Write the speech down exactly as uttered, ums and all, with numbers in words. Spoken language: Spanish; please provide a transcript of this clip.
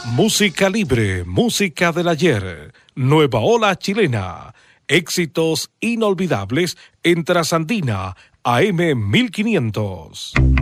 Música libre, música del ayer, nueva ola chilena, éxitos inolvidables en Trasandina A M mil quinientos.